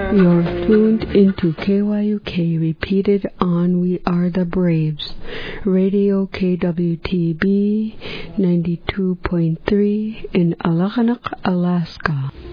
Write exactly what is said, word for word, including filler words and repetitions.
You're tuned into K Y U K, repeated on We Are the Braves, Radio K W T B ninety-two point three in Alakanak, Alaska.